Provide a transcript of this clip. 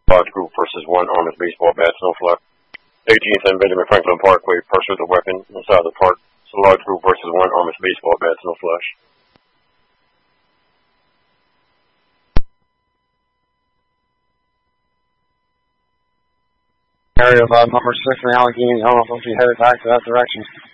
Lodge Group versus 1 armed with baseball bats, no flush. 18th and Benjamin Franklin Parkway, person with a weapon inside the park. Lodge Group versus 1 armed with baseball bats, no flush. Area of number 6 in Allegheny, I don't know if you headed back to that direction.